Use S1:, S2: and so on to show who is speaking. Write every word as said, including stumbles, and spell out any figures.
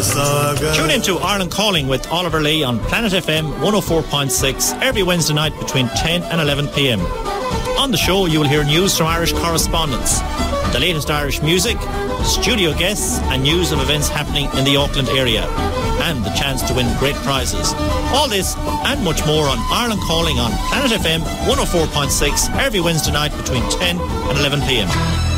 S1: Tune into Ireland Calling with Oliver Lee on Planet F M one oh four point six every Wednesday night between ten and eleven p.m. On the show, you will hear news from Irish correspondents, the latest Irish music, studio guests, and news of events happening in the Auckland area, and the chance to win great prizes. All this and much more on Ireland Calling on Planet F M one oh four point six every Wednesday night between ten and eleven p.m.